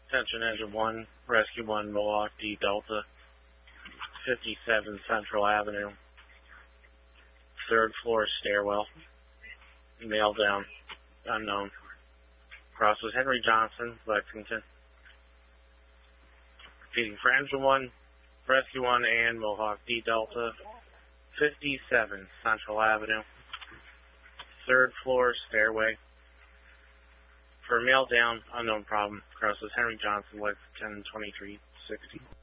Attention Engine 1, Rescue 1, Mohawk D Delta, 57 Central Avenue, 3rd floor stairwell, male down, unknown. Cross was Henry Johnson, Lexington. Repeating for Engine 1, Rescue 1, and Mohawk D Delta, 57 Central Avenue, 3rd floor stairway. For male down, unknown problem. Cross was Henry Johnson, Lexington, 2360.